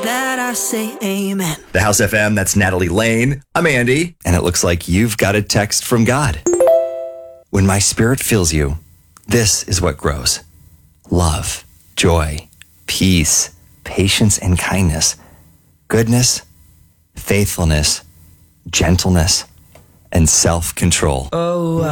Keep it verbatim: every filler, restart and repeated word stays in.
that I say amen. The House F M, that's Natalie Lane. I'm Andy. And it looks like you've got a text from God. When my spirit fills you, this is what grows. Love, joy, peace, patience, and kindness, goodness, faithfulness, gentleness, and self-control. Oh,